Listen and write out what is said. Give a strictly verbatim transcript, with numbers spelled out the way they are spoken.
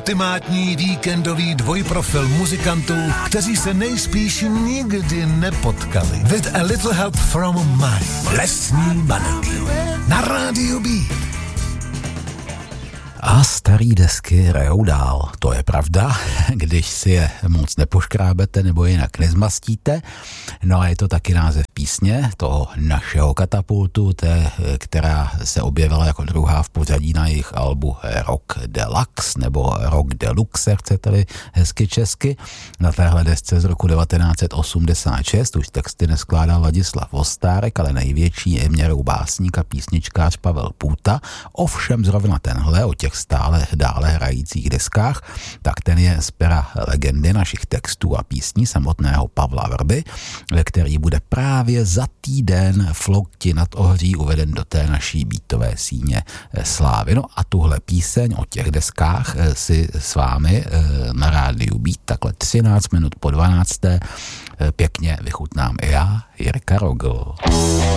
ultimátní víkendový dvojprofil muzikantů, kteří se nejspíš nikdy nepotkali. With a little help from money. Lesní Manelky. Na rádiu Beat. A starý desky rajou dál, to je pravda, když si je moc nepoškrábete nebo jinak nezmastíte. No a je to taky název písně toho našeho Katapultu, té, která se objevila jako druhá v pořadí na jejich albu Rock Deluxe nebo Rock Deluxe, chcete-li hezky česky. Na téhle desce z roku devatenáct set osmdesát šest už texty neskládal Ladislav Vostárek, ale největší je měrou básník a písničkář Pavel Půta. Ovšem zrovna tenhle o těch stále dále hrajících deskách, tak ten je z pera legendy našich textů a písní samotného Pavla Vrby, který bude právě za týden v Lokti nad Ohří uveden do té naší beatové síně slávy. No a tuhle píseň o těch deskách si s vámi na rádiu Beat takhle třináct minut po dvanácté pěkně vychutnám i já, Jirka Rogl.